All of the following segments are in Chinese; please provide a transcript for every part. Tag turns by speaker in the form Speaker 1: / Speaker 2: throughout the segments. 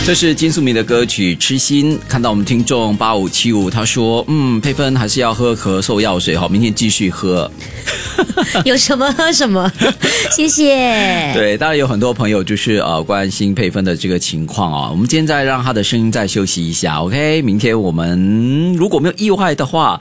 Speaker 1: 这是金素敏的歌曲《痴心》。看到我们听众8575，他说佩芬还是要喝咳嗽药水，好，明天继续喝。
Speaker 2: 有什么喝什么，谢谢。
Speaker 1: 对，当然有很多朋友就是关心佩芬的这个情况啊。我们今天再让他的声音再休息一下 ，OK？ 明天我们如果没有意外的话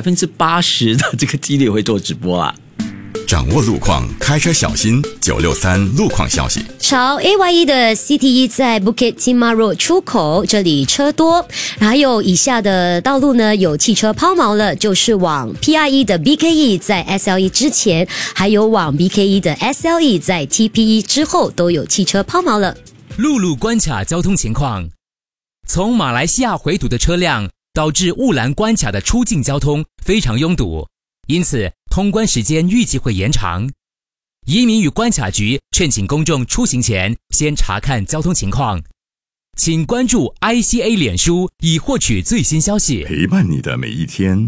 Speaker 1: ，80%的这个几率会做直播啦。
Speaker 3: 掌握路况，开车小心。963路况消息。
Speaker 2: 朝 AYE 的 CT1 在 Bukit Timah Road 出口，这里车多。还有以下的道路呢，有汽车抛锚了，就是往 PRE 的 BKE 在 SLE 之前，还有往 BKE 的 SLE 在 TPE 之后都有汽车抛锚了。
Speaker 4: 陆路关卡交通情况，从马来西亚回堵的车辆导致雾兰关卡的出境交通非常拥堵，因此通关时间预计会延长。移民与关卡局劝请公众出行前先查看交通情况，请关注 ICA 脸书以获取最新消息。
Speaker 3: 陪伴你的每一天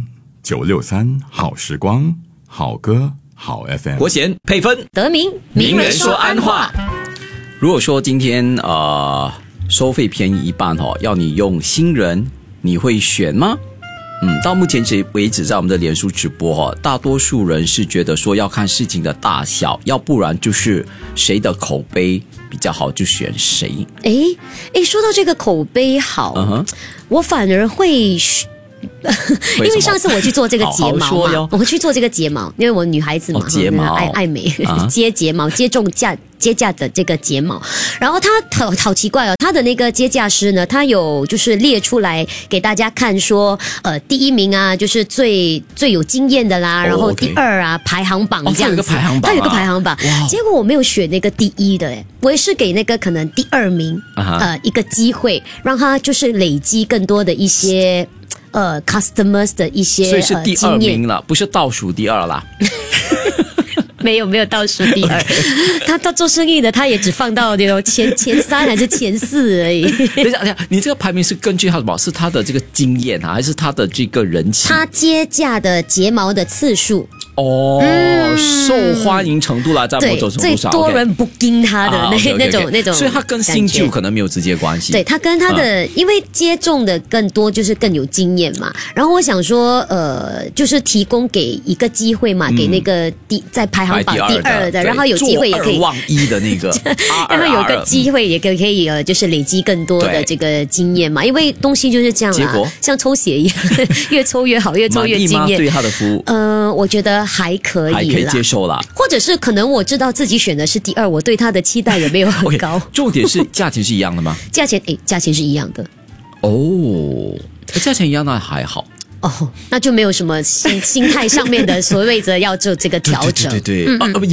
Speaker 3: ，963好时光，好歌好 FM。
Speaker 1: 国贤、佩芬、
Speaker 2: 德明，
Speaker 1: 名人说安话。如果说今天收费便宜一半要你用新人，你会选吗？到目前为止，在我们的脸书直播大多数人是觉得说要看事情的大小，要不然就是谁的口碑比较好就选谁。
Speaker 2: 说到这个口碑好，我反而会因为上次我去做这个睫毛嘛，我去做这个睫毛，因为我女孩子嘛，
Speaker 1: 睫毛
Speaker 2: 爱美，接睫毛，接架的这个睫毛，然后他好奇怪哦，他的那个接架师呢，他有就是列出来给大家看说，第一名啊，就是最有经验的啦，然后第二啊，排行榜这样子，他有个排行榜，结果我没有选那个第一的，我也是给那个可能第二名一个机会，让他就是累积更多的一些customers 的一些
Speaker 1: 所以是第二名了，不是倒数第二啦。
Speaker 2: 没有倒数第二，他做生意的，他也只放到前三还是前四而已。
Speaker 1: 等一下，你这个排名是根据他什么？是他的这个经验还是他的这个人气？
Speaker 2: 他接架的睫毛的次数。
Speaker 1: 受欢迎程度啦，在某种程度上，
Speaker 2: 最多人不盯他的那种，
Speaker 1: 所以他跟新旧可能没有直接关系。
Speaker 2: 对，他跟他的，因为接种的更多，就是更有经验嘛。然后我想说，就是提供给一个机会嘛，给那个在排行榜第二的，然后有机会也可以
Speaker 1: 2望1的那个，
Speaker 2: 然后有个机会也可以就是累积更多的这个经验嘛。因为东西就是这样啦，像抽血一样，越抽越好，越抽越经验。
Speaker 1: 对他的服务，
Speaker 2: 我觉得还可以啦，
Speaker 1: 还可以接受啦。
Speaker 2: 或者是可能我知道自己选的是第二，我对他的期待也没有很高。
Speaker 1: 重点是价钱是一样的吗？
Speaker 2: 价钱是一样的。
Speaker 1: 价钱一样那还好。
Speaker 2: 那就没有什么心态上面的所谓的要做这个调整。
Speaker 1: 对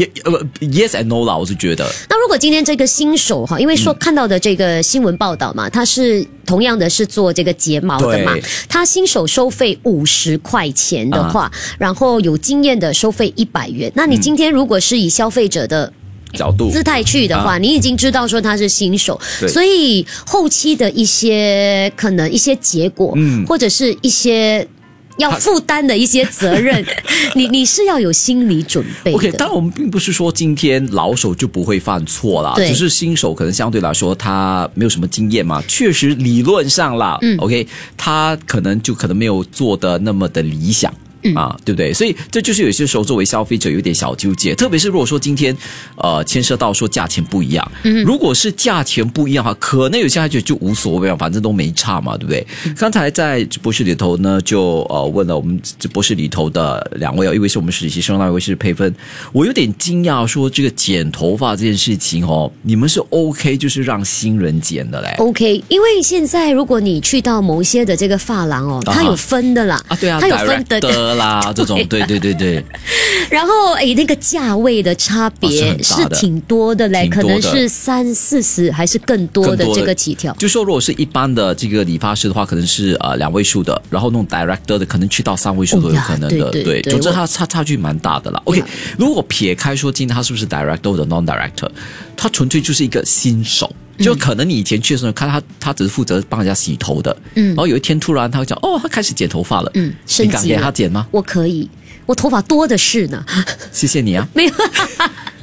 Speaker 1: ，yes and no 啦，我是觉得。
Speaker 2: 那如果今天这个新手因为说看到的这个新闻报道嘛，他是同样的是做这个睫毛的嘛，他新手收费50块钱的话，然后有经验的收费100元。那你今天如果是以消费者的
Speaker 1: 角度
Speaker 2: 姿态去的话，你已经知道说他是新手，所以后期的一些可能一些结果，或者是一些要负担的一些责任，你是要有心理准备的。
Speaker 1: OK， 但我们并不是说今天老手就不会犯错啦，只是新手可能相对来说他没有什么经验嘛，确实理论上啦，OK， 他可能没有做的那么的理想。对不对？所以这就是有些时候作为消费者有点小纠结，特别是如果说今天牵涉到说价钱不一样，如果是价钱不一样哈，可能有些人觉得就无所谓嘛，反正都没差嘛，对不对？刚才在直播室里头呢，就问了我们直播室里头的两位，一位是我们实习生，那一位是佩芬。我有点惊讶说这个剪头发这件事情你们是 OK 就是让新人剪的嘞
Speaker 2: ？OK， 因为现在如果你去到某一些的这个发廊它有分的啦，
Speaker 1: 对啊，
Speaker 2: 它有分的。
Speaker 1: 这种对。
Speaker 2: 然后那个价位的差别是挺多的嘞，可能是30-40还是更多的这个起跳。
Speaker 1: 就说如果是一般的这个理发师的话，可能是2位数的，然后那种 director 的可能去到3位数都有可能的。对，总之它差距蛮大的啦。OK， 如果撇开说今天他是不是 director 或者 non-director， 他纯粹就是一个新手。就可能你以前去的时候看他只是负责帮人家洗头的，然后有一天突然他会讲他开始剪头发了，你敢给他剪吗？
Speaker 2: 我可以，我头发多的是呢。
Speaker 1: 谢谢你啊。
Speaker 2: 没有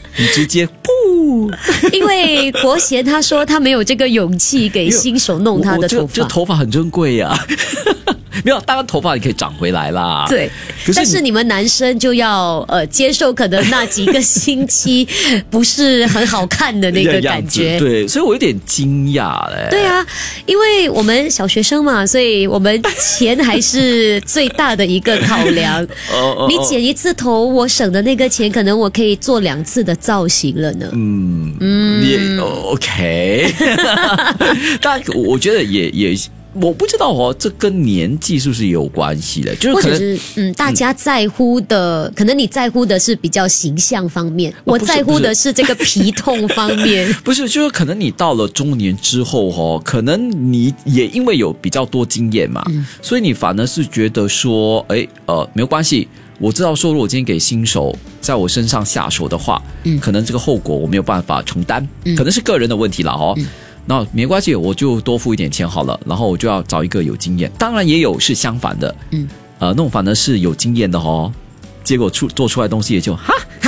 Speaker 1: 你直接不，
Speaker 2: 因为国贤他说他没有这个勇气给新手弄他的头发，
Speaker 1: 这头发很珍贵呀。没有，当然头发也可以长回来啦。
Speaker 2: 对，但是你们男生就要接受可能那几个星期不是很好看的那个感觉。
Speaker 1: 对，所以我有点惊讶嘞。
Speaker 2: 对啊，因为我们小学生嘛，所以我们钱还是最大的一个考量。你剪一次头，我省的那个钱，可能我可以做2次的造型了呢。
Speaker 1: 也 OK。但我觉得也。我不知道哦，这跟年纪是不是有关系的？就是
Speaker 2: 或者是大家在乎的，可能你在乎的是比较形象方面，我在乎的是这个皮痛方面。
Speaker 1: 不是，就是可能你到了中年之后哦，可能你也因为有比较多经验嘛，所以你反而是觉得说，没有关系。我知道说，如果今天给新手在我身上下手的话，可能这个后果我没有办法承担，可能是个人的问题了哦。那没关系，我就多付一点钱好了，然后我就要找一个有经验。当然也有是相反的，那种反而是有经验的哦，结果做出来的东西也就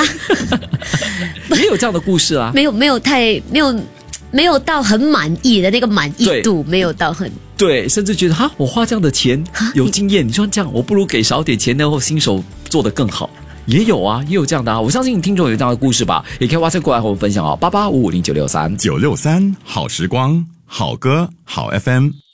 Speaker 1: 也有这样的故事啊，
Speaker 2: 没有到很满意的那个满意度，没有到很
Speaker 1: 对，甚至觉得我花这样的钱有经验，你说这样我不如给少点钱，然后新手做得更好。也有啊，也有这样的啊！我相信听众有这样的故事吧，也可以WhatsApp过来和我们分享哦。88550963
Speaker 3: 963好时光，好歌好 FM。